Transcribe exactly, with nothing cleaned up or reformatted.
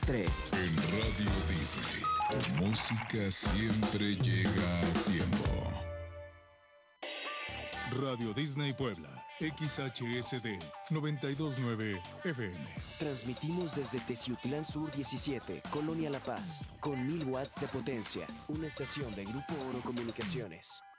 tres. En Radio Disney, tu música siempre llega a tiempo. Radio Disney Puebla, X H S D noventa y dos punto nueve F M. Transmitimos desde Teciutlán Sur diecisiete, Colonia La Paz, con mil watts de potencia. Una estación de Grupo Oro Comunicaciones.